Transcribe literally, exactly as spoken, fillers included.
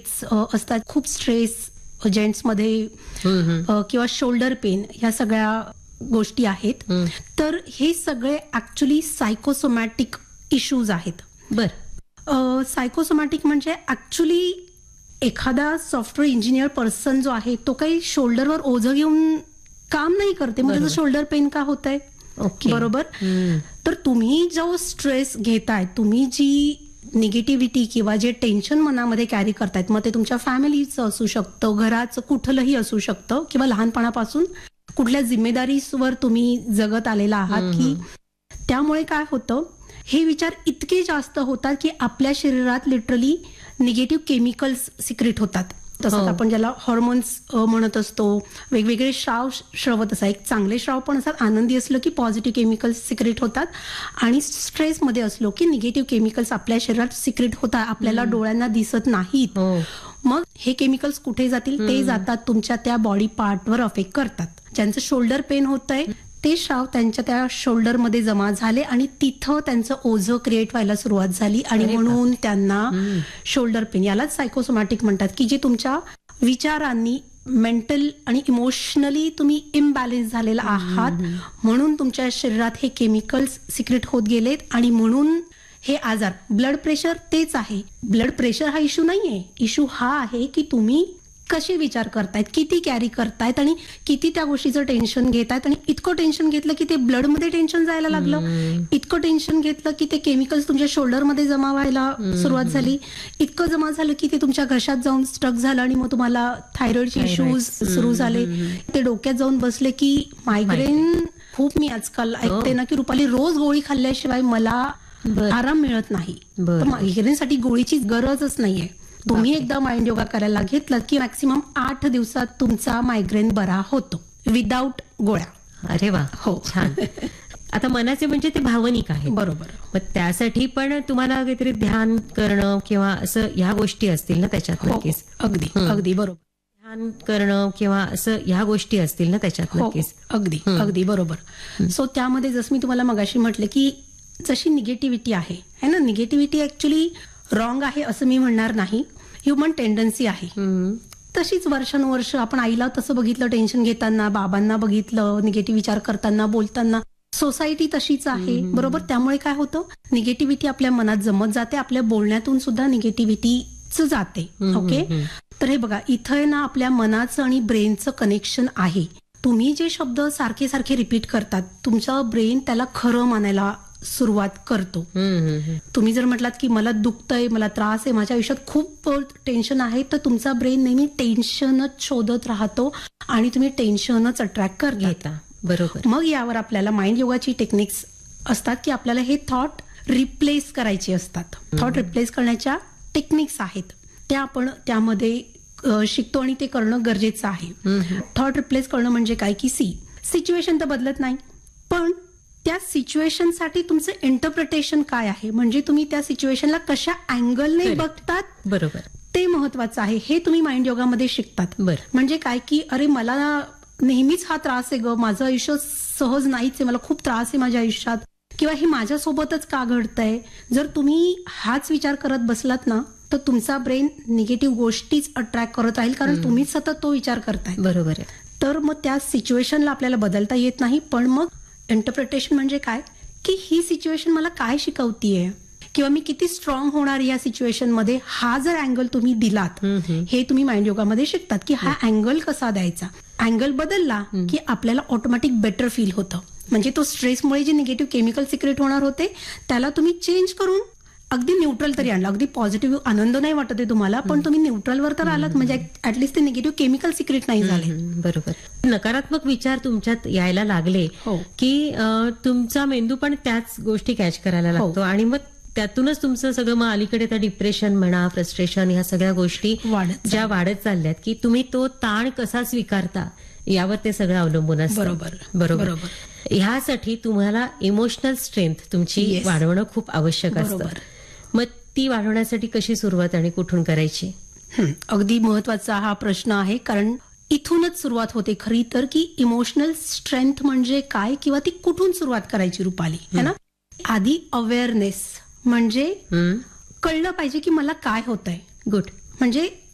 Headaches असतात, खूप stress जेंट्समध्ये किंवा शोल्डर पेन, ह्या सगळ्या गोष्टी आहेत. तर हे सगळे ऍक्च्युली सायकोसोमॅटिक इश्यूज आहेत. बर सायकोसोमॅटिक म्हणजे ऍक्च्युली एखादा सॉफ्टवेअर इंजिनियर पर्सन जो आहे तो काही शोल्डरवर ओझं घेऊन काम नाही करते, मग त्याचं शोल्डर पेन का होत आहे? ओके बरोबर. तर तुम्ही जो स्ट्रेस घेताय, तुम्ही जी निगेटिव्हिटी किंवा जे टेन्शन मनामध्ये कॅरी करतायत, मग ते तुमच्या फॅमिलीचं असू शकतं, घराचं कुठलंही असू शकतं, किंवा लहानपणापासून कुठल्या जिम्मेदारीवर तुम्ही जगत आलेला आहात, की त्यामुळे काय होतं, हे विचार इतके जास्त होतात की आपल्या शरीरात लिटरली निगेटिव्ह केमिकल्स सिक्रेट होतात. तसंच आपण ज्याला हॉर्मोन्स म्हणत असतो, वेगवेगळे श्राव श्रवत असतात. एक चांगले श्राव पण असतात, आनंदी असलो की पॉझिटिव्ह केमिकल्स सिक्रेट होतात, आणि स्ट्रेसमध्ये असलो की निगेटिव्ह केमिकल्स आपल्या शरीरात सिक्रेट होतात, आपल्याला डोळ्यांना दिसत नाहीत. मग हे केमिकल्स कुठे जातील? ते जातात तुमच्या त्या बॉडी पार्टवर अफेक्ट करतात. ज्यांचं शोल्डर पेन होतंय ते श्राव त्यांच्या त्या शोल्डरमध्ये जमा झाले आणि तिथं त्यांचं ओझं क्रिएट व्हायला सुरुवात झाली, आणि म्हणून त्यांना शोल्डर पेन, यालाच सायकोसोमॅटिक म्हणतात, की जे तुमच्या विचारांनी मेंटल आणि इमोशनली तुम्ही इम्बॅलन्स झालेला आहात, म्हणून तुमच्या शरीरात हे केमिकल्स सिक्रेट होत गेलेत, आणि म्हणून हे आजार. ब्लड प्रेशर तेच आहे. ब्लड प्रेशर हा इश्यू नाहीये, इश्यू हा आहे की तुम्ही कसे विचार करतायत, किती कॅरी करतायत, आणि किती त्या गोष्टीचं टेन्शन घेतायत. आणि इतकं टेन्शन घेतलं की ते ब्लडमध्ये टेन्शन जायला लागलं, इतकं टेन्शन घेतलं की ते केमिकल्स तुमच्या शोल्डरमध्ये जमा व्हायला सुरुवात झाली, इतकं जमा झालं की ते तुमच्या घशात जाऊन स्टक झालं, आणि मग तुम्हाला थायरॉइडचे इश्यूज सुरू झाले, ते डोक्यात जाऊन बसले की मायग्रेन. खूप मी आजकाल ऐकते ना की रुपाली, रोज गोळी खाल्ल्याशिवाय मला आराम मिळत नाही. तर मायग्रेनसाठी गोळीची गरजच नाहीये. तुम्ही एकदा माइंड योगा करायला घेतलात की मॅक्सिमम आठ दिवसात तुमचा मायग्रेन बरा होतो, विदाऊट गोळ्या. अरे वा, हो छान. आता मनाचे म्हणजे ते भावनिक आहे. बरोबर. मग त्यासाठी पण तुम्हाला काहीतरी ध्यान करणं किंवा असं ह्या गोष्टी असतील ना त्याच्यात नक्कीच. अगदी अगदी बरोबर. ध्यान करणं किंवा असं ह्या गोष्टी असतील ना त्याच्यात नक्कीच. अगदी अगदी बरोबर. सो त्यामध्ये जसं मी तुम्हाला मगाशी म्हटलं की जशी निगेटिव्हिटी आहे है ना, निगेटिव्हिटी ऍक्च्युली रॉंग आहे असं मी म्हणणार नाही, ह्युमन टेंडन्सी आहे. तशीच वर्षानुवर्ष आपण आईला तसं बघितलं टेन्शन घेताना, बाबांना बघितलं निगेटिव्ह विचार करताना, बोलताना, सोसायटी तशीच आहे. बरोबर. त्यामुळे काय होतं, निगेटिव्हिटी आपल्या मनात जमत जाते, आपल्या बोलण्यातून सुद्धा निगेटिव्हिटीच जाते. ओके. तर हे बघा, इथं ना आपल्या मनाचं आणि ब्रेनचं कनेक्शन आहे. तुम्ही जे शब्द सारखे सारखे रिपीट करतात, तुमचं ब्रेन त्याला खरं मानायला सुरुवात करतो. तुम्ही जर म्हटलात की मला दुखतंय, मला त्रास आहे, माझ्या आयुष्यात खूप टेन्शन आहे, तर तुमचा ब्रेन नेहमी टेन्शनच शोधत राहतो आणि तुम्ही टेन्शनच अट्रॅक्ट करता. बरोबर. मग यावर आपल्याला माइंड योगाची टेक्निक्स असतात की आपल्याला हे थॉट रिप्लेस करायचे असतात. थॉट रिप्लेस करण्याच्या टेक्निक्स आहेत, त्या आपण त्यामध्ये शिकतो आणि ते करणं गरजेचं आहे. थॉट रिप्लेस करणं म्हणजे काय की सी सिच्युएशन तर बदलत नाही, पण त्या सिच्युएशनसाठी तुमचं इंटरप्रिटेशन काय आहे, म्हणजे तुम्ही त्या सिच्युएशनला कशा अँगलने बघतात, बरोबर, ते महत्वाचं आहे. हे तुम्ही माइंड योगामध्ये शिकतात. म्हणजे काय की अरे मला नेहमीच हा त्रास आहे ग, माझं आयुष्य सहज नाहीच आहे, मला खूप त्रास आहे माझ्या आयुष्यात, किंवा हे माझ्यासोबतच का घडतंय. जर तुम्ही हाच विचार करत बसलात ना, तर तुमचा ब्रेन निगेटिव्ह गोष्टीच अट्रॅक्ट करत राहील, कारण तुम्ही सतत तो विचार करताय. बरोबर आहे. तर मग त्या सिच्युएशनला आपल्याला बदलता येत नाही, पण मग इंटरप्रिटेशन म्हणजे काय की ही सिच्युएशन मला काय शिकवतीये, किंवा मी किती स्ट्रॉंग होणार या सिच्युएशन मध्ये, हा जर अँगल तुम्ही दिलात, हे तुम्ही माइंड योगामध्ये शिकतात की हा अँगल कसा द्यायचा. अँगल बदलला की आपल्याला ऑटोमॅटिक बेटर फील होतं. म्हणजे तो स्ट्रेसमुळे जे निगेटिव्ह केमिकल सिक्रेट होणार होते त्याला तुम्ही चेंज करून अगदी न्यूट्रल तरी आणलं. अगदी पॉझिटिव्ह आनंद नाही वाटत आहे तुम्हाला, पण तुम्ही न्यूट्रलवर तर आलात, म्हणजे ऍटलिस्ट ते निगेटिव्ह केमिकल सिक्रेट नाही झाले. बरोबर. नकारात्मक विचार तुमच्यात यायला लागले की तुमचा मेंदू पण त्याच गोष्टी कॅच करायला लागतो, आणि मग त्यातूनच तुमचं सगळं मग अलीकडे तर डिप्रेशन म्हणा, फ्रस्ट्रेशन, ह्या सगळ्या गोष्टी ज्या वाढत चालल्यात, की तुम्ही तो ताण कसा स्वीकारता यावर ते सगळं अवलंबून असतं. बरोबर बरोबर. ह्यासाठी तुम्हाला इमोशनल स्ट्रेंथ तुमची वाढवणं खूप आवश्यक असतं. मग ती वाढवण्यासाठी कशी सुरुवात आणि कुठून करायची? अगदी महत्वाचा हा प्रश्न आहे, कारण इथूनच सुरुवात होते खरी तर, की इमोशनल स्ट्रेंथ म्हणजे काय किंवा ती कुठून सुरुवात करायची रुपाली, है ना. आधी अवेअरनेस म्हणजे कळलं पाहिजे की मला काय होतंय. गुड. म्हणजे